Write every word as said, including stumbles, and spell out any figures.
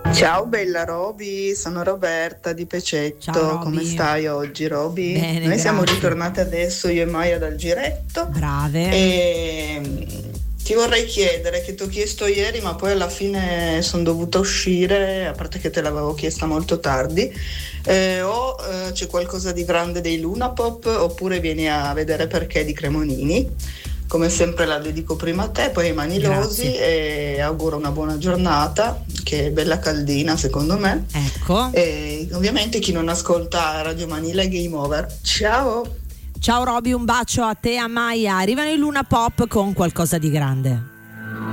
Ciao bella Roby, sono Roberta di Pecetto. Ciao, Roby. Come stai oggi Roby? Bene, Noi siamo grazie. ritornate adesso io e Maya dal giretto. Brave. E mm, ti vorrei chiedere, che ti ho chiesto ieri ma poi alla fine sono dovuta uscire, a parte che te l'avevo chiesta molto tardi, eh, o eh, c'è qualcosa di grande dei Luna Pop oppure vieni a vedere Perché di Cremonini. Come sempre la dedico prima a te, poi ai Manilosi. Grazie. E auguro una buona giornata, che è bella caldina secondo me. Ecco. E ovviamente chi non ascolta Radio Manila è game over. Ciao! Ciao Roby, un bacio a te, a Maya. Arrivano i Luna Pop con Qualcosa di grande.